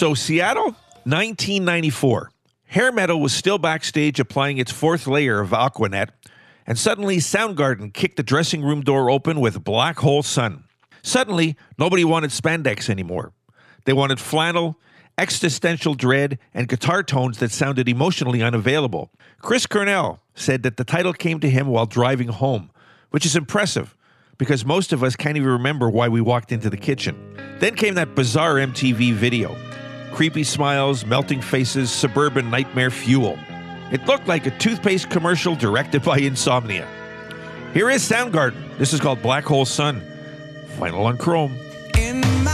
So Seattle, 1994. Hair Metal was still backstage applying its fourth layer of Aquanet, and suddenly Soundgarden kicked the dressing room door open with Black Hole Sun. Suddenly, nobody wanted spandex anymore. They wanted flannel, existential dread, and guitar tones that sounded emotionally unavailable. Chris Cornell said that the title came to him while driving home, which is impressive, because most of us can't even remember why we walked into the kitchen. Then came that bizarre MTV video. Creepy smiles, melting faces, suburban nightmare fuel. It looked like a toothpaste commercial directed by Insomnia. Here is Soundgarden. This is called Black Hole Sun. Final on Chrome.